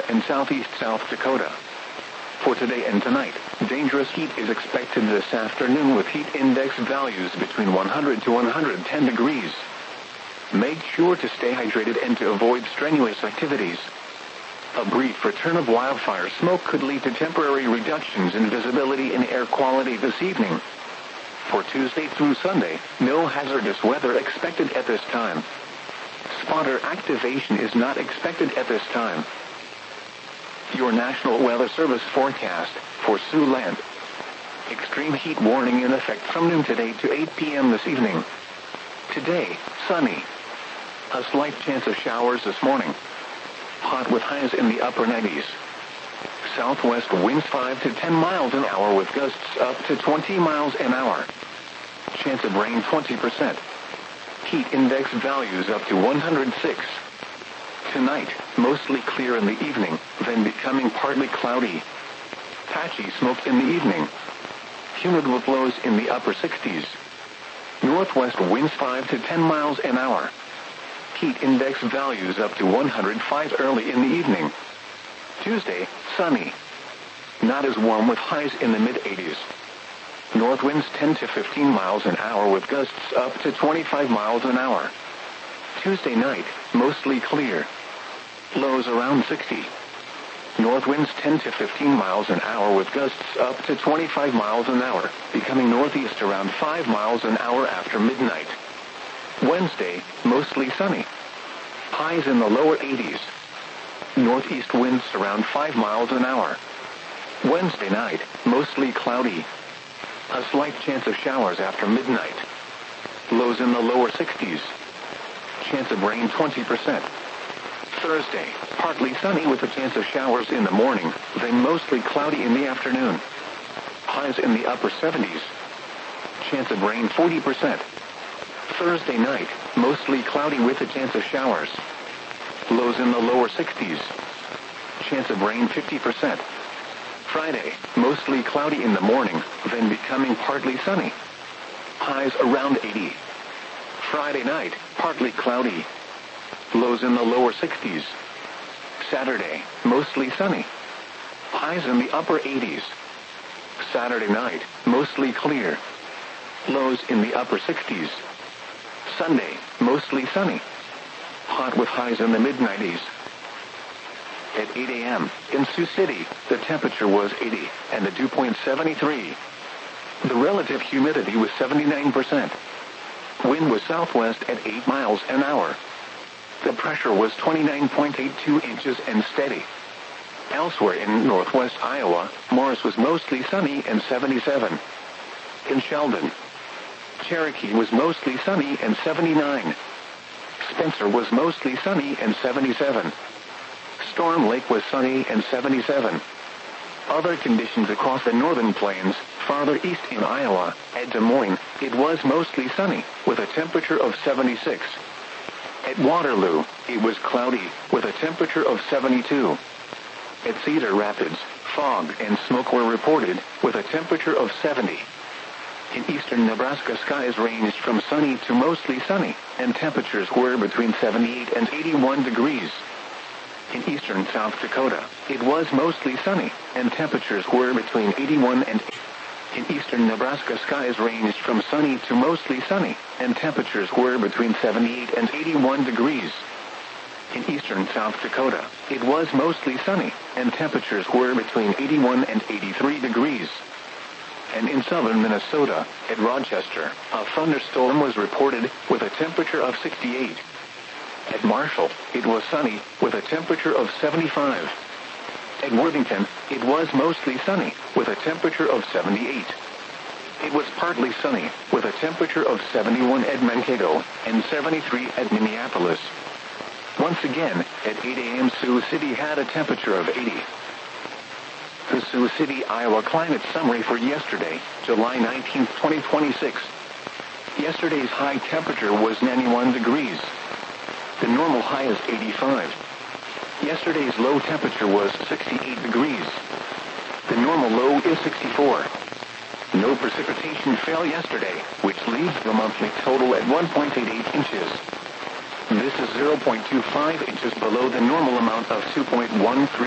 and southeast South Dakota. For today and tonight, dangerous heat is expected this afternoon with heat index values between 100 to 110 degrees. Make sure to stay hydrated and to avoid strenuous activities. A brief return of wildfire smoke could lead to temporary reductions in visibility and air quality this evening. For Tuesday through Sunday, no hazardous weather expected at this time. Spotter activation is not expected at this time. Your National Weather Service forecast for Siouxland. Extreme heat warning in effect from noon today to 8 p.m. this evening. Today, sunny. A slight chance of showers this morning. Hot with highs in the upper 90s. Southwest winds 5 to 10 miles an hour with gusts up to 20 miles an hour. Chance of rain 20%. Heat index values up to 106. Tonight, mostly clear in the evening, then becoming partly cloudy. Patchy smoke in the evening. Humid with lows in the upper 60s. Northwest winds 5 to 10 miles an hour. Heat index values up to 105 early in the evening. Tuesday, sunny. Not as warm with highs in the mid-80s. North winds 10 to 15 miles an hour with gusts up to 25 miles an hour. Tuesday night, mostly clear. Lows around 60. North winds 10 to 15 miles an hour with gusts up to 25 miles an hour, becoming northeast around 5 miles an hour after midnight. Wednesday, mostly sunny. Highs in the lower 80s. Northeast winds around 5 miles an hour. Wednesday night, mostly cloudy. A slight chance of showers after midnight. Lows in the lower 60s. Chance of rain 20%. Thursday, partly sunny with a chance of showers in the morning, then mostly cloudy in the afternoon. Highs in the upper 70s. Chance of rain 40%. Thursday night, mostly cloudy with a chance of showers. Lows in the lower 60s. Chance of rain 50%. Friday, mostly cloudy in the morning, then becoming partly sunny. Highs around 80. Friday night, partly cloudy. Lows in the lower 60s. Saturday, mostly sunny. Highs in the upper 80s. Saturday night, mostly clear. Lows in the upper 60s. Sunday, mostly sunny. Hot with highs in the mid-90s. At 8 a.m., in Sioux City, the temperature was 80, and the dew point 73. The relative humidity was 79%. Wind was southwest at 8 miles an hour. The pressure was 29.82 inches and steady. Elsewhere in northwest Iowa, Morris was mostly sunny and 77. In Sheldon, Cherokee was mostly sunny and 79. Spencer was mostly sunny and 77. Storm Lake was sunny and 77. Other conditions across the northern plains, farther east in Iowa, at Des Moines, it was mostly sunny, with a temperature of 76. At Waterloo, it was cloudy, with a temperature of 72. At Cedar Rapids, fog and smoke were reported, with a temperature of 70. In eastern Nebraska, skies ranged from sunny to mostly sunny, and temperatures were between 78 and 81 degrees. In eastern South Dakota, it was mostly sunny, and temperatures were between 81 and 80. In eastern Nebraska, skies ranged from sunny to mostly sunny, and temperatures were between 78 and 81 degrees. In eastern South Dakota, it was mostly sunny, and temperatures were between 81 and 83 degrees. And in southern Minnesota, at Rochester, a thunderstorm was reported with a temperature of 68. At Marshall, it was sunny, with a temperature of 75. At Worthington, it was mostly sunny, with a temperature of 78. It was partly sunny, with a temperature of 71 at Mankato, and 73 at Minneapolis. Once again, at 8 a.m. Sioux City had a temperature of 80. The Sioux City, Iowa climate summary for yesterday, July 19, 2026. Yesterday's high temperature was 91 degrees. The normal high is 85. Yesterday's low temperature was 68 degrees. The normal low is 64. No precipitation fell yesterday, which leaves the monthly total at 1.88 inches. This is 0.25 inches below the normal amount of 2.13.